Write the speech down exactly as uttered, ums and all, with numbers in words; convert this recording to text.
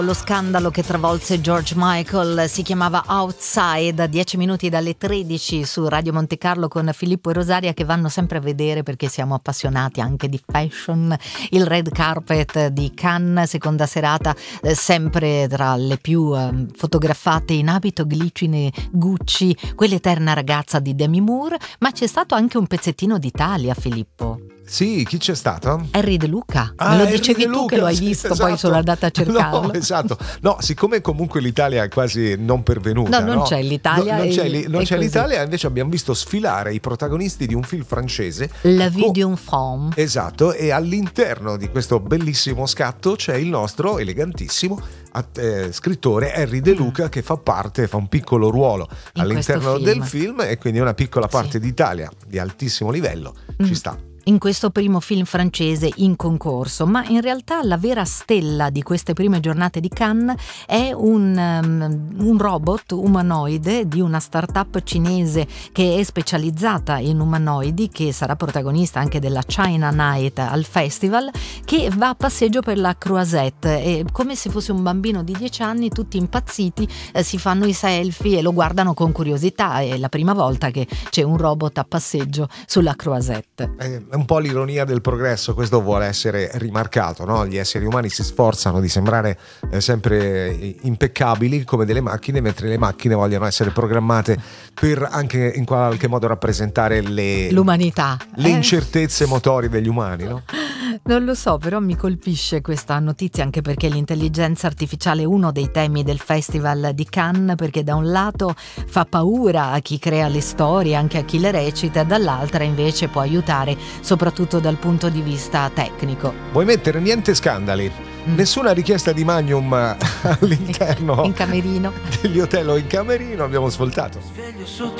Lo scandalo che travolse George Michael si chiamava Outside, a dieci minuti dalle tredici su Radio Monte Carlo con Filippo e Rosaria, che vanno sempre a vedere perché siamo appassionati anche di fashion. Il red carpet di Cannes, seconda serata, eh, sempre tra le più eh, fotografate in abito glicine Gucci, quell'eterna ragazza di Demi Moore, ma c'è stato anche un pezzettino d'Italia, Filippo. Sì, chi c'è stato? Harry De Luca, ah, me lo Harry dicevi De tu Luca, che lo hai sì, visto, esatto. Poi sono andata a cercarlo. No, esatto. No, siccome comunque l'Italia è quasi non pervenuta. No, non no? c'è l'Italia. No, non c'è, e, li, non c'è così. l'Italia, invece abbiamo visto sfilare i protagonisti di un film francese. La vie d'un femme. Esatto, e all'interno di questo bellissimo scatto c'è il nostro elegantissimo eh, scrittore Harry De Luca, che fa parte, fa un piccolo ruolo In all'interno film. del film, e quindi una piccola parte Sì. d'Italia di altissimo livello Mm. ci sta. In questo primo film francese in concorso, ma in realtà la vera stella di queste prime giornate di Cannes è un, um, un robot umanoide di una startup cinese che è specializzata in umanoidi, che sarà protagonista anche della China Night al festival, che va a passeggio per la Croisette e, come se fosse un bambino di dieci anni, tutti impazziti, eh, si fanno i selfie e lo guardano con curiosità. È la prima volta che c'è un robot a passeggio sulla Croisette. Eh, È un po' l'ironia del progresso, questo vuole essere rimarcato, no? Gli esseri umani si sforzano di sembrare eh, sempre impeccabili come delle macchine, mentre le macchine vogliono essere programmate per anche in qualche modo rappresentare le, l'umanità, le eh? incertezze motori degli umani, no? Non lo so, però mi colpisce questa notizia, anche perché l'intelligenza artificiale è uno dei temi del Festival di Cannes, perché da un lato fa paura a chi crea le storie, anche a chi le recita, dall'altra invece può aiutare soprattutto dal punto di vista tecnico. Vuoi mettere niente scandali? Mm. Nessuna richiesta di Magnum all'interno in camerino degli hotel o in camerino, abbiamo svoltato. Sveglio sotto